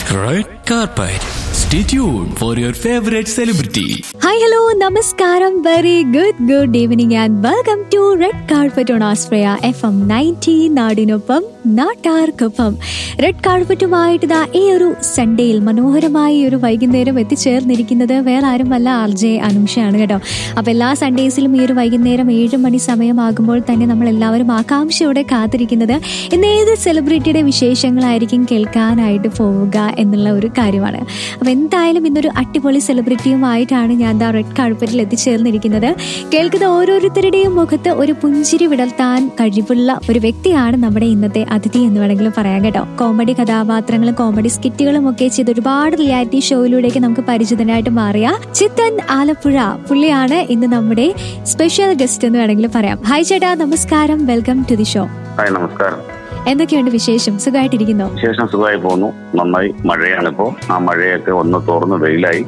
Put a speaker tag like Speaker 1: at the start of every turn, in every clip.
Speaker 1: Red Carpet. Stay tuned for your favorite celebrity.
Speaker 2: Hi, hello, namaskaram, very good evening and welcome to Red Carpet on Australia FM 90 നാടിനൊപ്പം നാട്ടാർക്കൊപ്പം. Red കാർപ്പറ്റുമായിട്ട് ഈ ഒരു സൺഡേയിൽ മനോഹരമായി ഒരു വൈകുന്നേരം എത്തിച്ചേർന്നിരിക്കുന്നത് വേറെ ആരുമല്ല RJ അനുഷയാണ് കേട്ടോ. അപ്പോൾ എല്ലാ സൺഡേസിലും ഈ ഒരു വൈകുന്നേരം 7 മണി സമയമാകുമ്പോൾ തന്നെ നമ്മൾ എല്ലാവരും ആകാംക്ഷയോടെ കാത്തിരിക്കുന്നത് ഇന്ന് ഏത് സെലിബ്രിറ്റിയുടെ വിശേഷങ്ങളായിരിക്കും കേൾക്കാനായിട്ട് പോവുക എന്നുള്ള ഒരു കാര്യമാണ്. അപ്പോൾ എന്തായാലും ഇന്നൊരു അടിപൊളി സെലിബ്രിറ്റിയുമായിട്ടാണ് ഞാൻ ദാ റെഡ് കാർപ്പറ്റിൽ എത്തിച്ചേർന്നിരിക്കുന്നത്. കേൾക്കുന്ന ഓരോരുത്തരുടെയും മുഖത്ത് ഒരു പുഞ്ചിരി വിടർത്താൻ കഴിവുള്ള ഒരു വ്യക്തിയാണ് നമ്മുടെ ഇന്നത്തെ അതിഥി എന്ന് വേണമെങ്കിലും പറയാം കേട്ടോ. കോമഡി കഥാപാത്രങ്ങളും കോമഡി സ്കിറ്റുകളും ഒക്കെ ചെയ്ത് ഒരുപാട് റിയാലിറ്റി ഷോയിലൂടെയൊക്കെ നമുക്ക് പരിചിതനായിട്ട് മാറിയ ചിത്തൻ ആലപ്പുഴ പുള്ളിയാണ് ഇന്ന് നമ്മുടെ സ്പെഷ്യൽ ഗസ്റ്റ് എന്ന് വേണമെങ്കിലും പറയാം. ഹായ് ചേട്ടാ, നമസ്കാരം, welcome to the show.
Speaker 3: Hi, നമസ്കാരം.
Speaker 2: എന്തൊക്കെയുണ്ട് വിശേഷം? സുഖമായിട്ടിരിക്കുന്നോ?
Speaker 3: വിശേഷം സുഖമായി പോകുന്നു. നന്നായി മഴയാണിപ്പോ. ആ മഴയൊക്കെ ഒന്ന് തോർന്ന് വെയിലായി,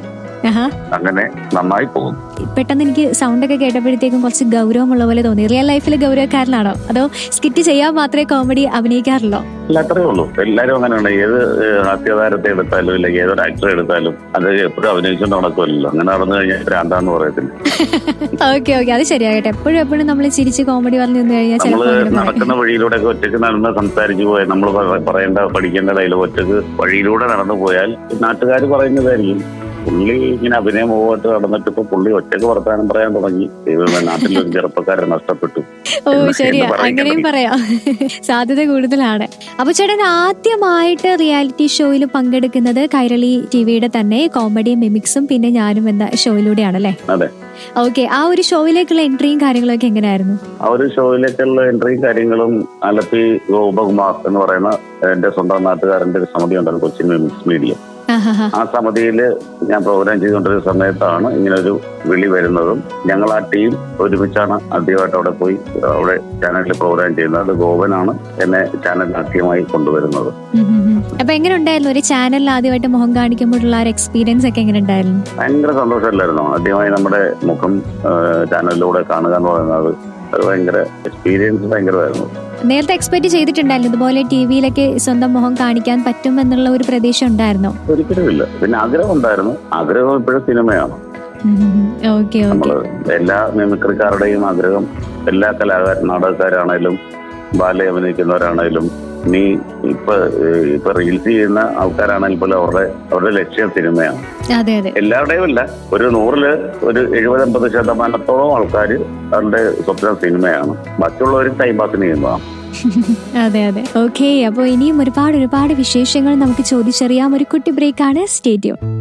Speaker 3: അങ്ങനെ നന്നായി പോകും.
Speaker 2: പെട്ടെന്ന് എനിക്ക് സൗണ്ട് ഒക്കെ കേട്ടപ്പോഴത്തേക്കും കുറച്ച് ഗൗരവമുള്ള പോലെ തോന്നി. റിയൽ ലൈഫിൽ ഗൗരവക്കാരനാണോ അതോ സ്കിറ്റ് ചെയ്യാൻ മാത്രമേ കോമഡി അഭിനയിക്കാറുള്ളൂ?
Speaker 3: അല്ല, അത്രേ ഉള്ളൂ. എല്ലാരും അങ്ങനെയാണ്. ഏത് ഹാസ്യതാരത്തെ എടുത്താലും ഇല്ലെങ്കിൽ ഏതൊരു ആക്ടറെ എടുത്താലും അത് എപ്പോഴും അഭിനയിച്ചുകൊണ്ട് നടക്കുമല്ലോ. അങ്ങനെ നടന്നു കഴിഞ്ഞാൽ ഭ്രാന്താന്ന് പറയത്തില്ല.
Speaker 2: ഓക്കെ, അത് ശരിയാകട്ടെ. എപ്പോഴും നമ്മൾ ചിരിച്ച് കോമഡി പറഞ്ഞു നിന്ന് കഴിഞ്ഞാൽ
Speaker 3: നമ്മള് നടക്കുന്ന വഴിയിലൂടെ ഒക്കെ ഒറ്റക്ക് നടന്ന് സംസാരിച്ചു പോയാൽ, നമ്മൾ പഠിക്കേണ്ട ഡയലോഗ് ഒറ്റക്ക് വഴിയിലൂടെ നടന്നു പോയാൽ നാട്ടുകാർ പറയുന്നതായിരിക്കും പുള്ളി ഇങ്ങനെ അഭിനയം പോയിട്ട് നടന്നിട്ട് ഇപ്പൊ പുള്ളി ഒറ്റക്ക് വർത്താനം പറയാൻ തുടങ്ങി, നാട്ടിലൊരു ചെറുപ്പക്കാരൻ നഷ്ടപ്പെട്ടു.
Speaker 2: ഓ ശരിയാ, അങ്ങനെയും പറയാം, സാധ്യത കൂടുതലാണ്. അപ്പൊ ചേട്ടൻ ആദ്യമായിട്ട് റിയാലിറ്റി ഷോയിൽ പങ്കെടുക്കുന്നത് കൈരളി ടിവിയുടെ തന്നെ കോമഡി മിമിക്സും പിന്നെ ഞാനും എന്ന ഷോയിലൂടെയാണല്ലേ?
Speaker 3: അതെ.
Speaker 2: ഓക്കെ, ആ ഒരു ഷോയിലേക്കുള്ള എൻട്രിയും കാര്യങ്ങളൊക്കെ എങ്ങനെയായിരുന്നു?
Speaker 3: ആ ഒരു ഷോയിലേക്കുള്ള എൻട്രിയും കാര്യങ്ങളും ആലപ്പി ഗോപകുമാർ എന്ന് പറയുന്ന എന്റെ സ്വന്തം നാട്ടുകാരന്റെ ഒരു സമിതി ഉണ്ടായിരുന്നു, കൊച്ചിൻ മിമിക്സ് മീഡിയ. ആ സമിതിയിൽ ഞാൻ പ്രോഗ്രാം ചെയ്തുകൊണ്ടിരുന്ന സമയത്താണ് ഇങ്ങനൊരു വിളി വരുന്നതും ഞങ്ങൾ ആ ടീം ഒരുമിച്ചാണ് ആദ്യമായിട്ട് അവിടെ പോയി അവിടെ ചാനലിൽ പ്രോഗ്രാം ചെയ്യുന്നത്. അത് ഗോപനാണ് എന്നെ ചാനലിൽ ആദ്യമായി കൊണ്ടുവരുന്നത്.
Speaker 2: അപ്പൊ എങ്ങനെ ഉണ്ടായിരുന്നു ഒരു ചാനലിൽ ആദ്യമായിട്ട് മുഖം കാണിക്കുമ്പോഴുള്ള ഒരു എക്സ്പീരിയൻസ് ഒക്കെ എങ്ങനെ ഉണ്ടായിരുന്നു?
Speaker 3: ഭയങ്കര സന്തോഷമല്ലായിരുന്നു ആദ്യമായി നമ്മുടെ മുഖം ചാനലിലൂടെ കാണുക എന്ന് പറയുന്നത്. അത് ഭയങ്കര എക്സ്പീരിയൻസ് ഭയങ്കരമായിരുന്നു.
Speaker 2: നേരത്തെ എക്സ്പെക്ട് ചെയ്തിട്ടുണ്ടായിരുന്നു ഇതുപോലെ ടിവിയിലൊക്കെ സ്വന്തം മുഖം കാണിക്കാൻ പറ്റുമെന്നുള്ള ഒരു പ്രതീക്ഷ ഉണ്ടായിരുന്നോ?
Speaker 3: ഒരിക്കലുമില്ല. പിന്നെ ആഗ്രഹം ഉണ്ടായിരുന്നു. ആഗ്രഹം ഇപ്പോഴും സിനിമയാണ്. നമ്മള് എല്ലാ മിമിക്രിക്കാരുടെയും ആഗ്രഹം, എല്ലാ നാടകക്കാരാണേലും ബാലെ അഭിനയിക്കുന്നവരാണേലും നീ ഇപ്പൊ റീൽസ് ചെയ്യുന്ന ആൾക്കാരാണെങ്കിൽ പോലും അവരുടെ ലക്ഷ്യം സിനിമയാണ്. എല്ലാവരുടെയും അല്ല, ഒരു 100-ല് ഒരു 70-80% ആൾക്കാർ അവരുടെ സ്വപ്നം സിനിമയാണ്. ബാക്കിയുള്ളവർ ടൈം പാസിന് ചെയ്യുന്നതാണ്.
Speaker 2: അതെ. ഓക്കെ, അപ്പൊ ഇനിയും ഒരുപാട് വിശേഷങ്ങൾ നമുക്ക് ചോദിച്ചറിയാം. ഒരു കുട്ടി ബ്രേക്കാണ്. Stay tune.